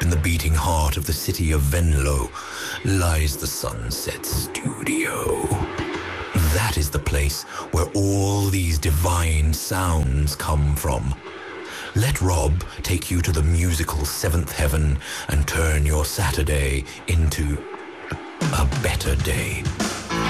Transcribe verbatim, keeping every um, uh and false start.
in the beating heart of the city of Venlo, lies the Sunset Studio. That is the place where all these divine sounds come from. Let Rob take you to the musical seventh heaven and turn your Saturday into a better day.